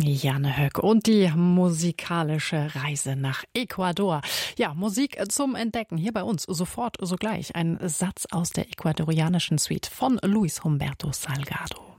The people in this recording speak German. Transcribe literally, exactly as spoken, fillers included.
Janne Höck und die musikalische Reise nach Ecuador. Ja, Musik zum Entdecken hier bei uns sofort, sogleich. Ein Satz aus der ecuadorianischen Suite von Luis Humberto Salgado.